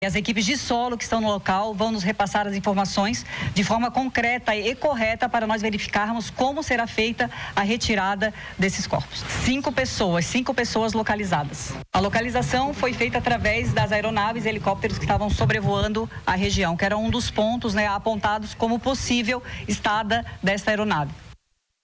As equipes de solo que estão no local vão nos repassar as informações de forma concreta e correta para nós verificarmos como será feita a retirada desses corpos. 5 pessoas localizadas. A localização foi feita através das aeronaves e helicópteros que estavam sobrevoando a região, que era um dos pontos, apontados como possível estada desta aeronave.